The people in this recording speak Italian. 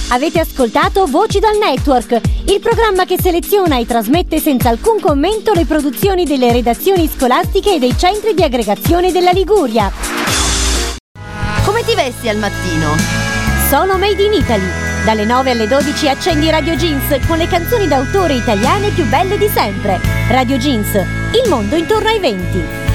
Avete ascoltato Voci dal Network, il programma che seleziona e trasmette senza alcun commento le produzioni delle redazioni scolastiche e dei centri di aggregazione della Liguria. Come ti vesti al mattino? Sono Made in Italy. Dalle 9 alle 12 accendi Radio Jeans con le canzoni d'autore italiane più belle di sempre. Radio Jeans, il mondo intorno ai venti.